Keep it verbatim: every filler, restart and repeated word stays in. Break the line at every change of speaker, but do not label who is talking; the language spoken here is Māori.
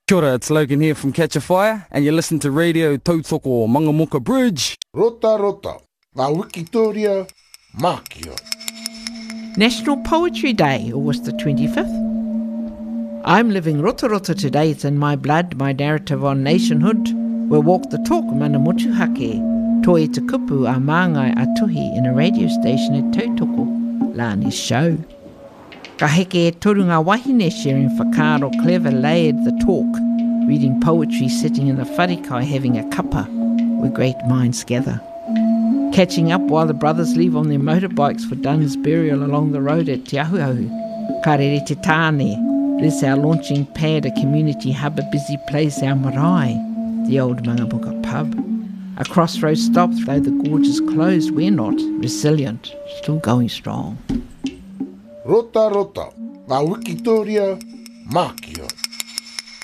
Kia ora, it's Logan here from Catch a Fire, and you listen to Radio Tautoko Mangamoka Bridge.
Rota rota, ngā Wikitoria, Mākio.
National Poetry Day, August the twenty-fifth. I'm living rota rota today. It's in my blood, my narrative on nationhood. We'll walk the talk, mana motuhake, toi te kupu a māngai a tuhi in a radio station at Tautoko, Lani's show. Ka heke e toru ngā wahine sharing whakaro clever layered the talk, reading poetry sitting in the wharikai having a cuppa where great minds gather. Catching up while the brothers leave on their motorbikes for Dunn's burial along the road at Te Ahuahu. Ka rere te tāne, this our launching pad, a community hub, a busy place, our marae, the old Mangamuka pub. A crossroads stop, though the gorge is closed, we're not, resilient, still going strong.
Rota rota, ngā Wikitoria, Mākio.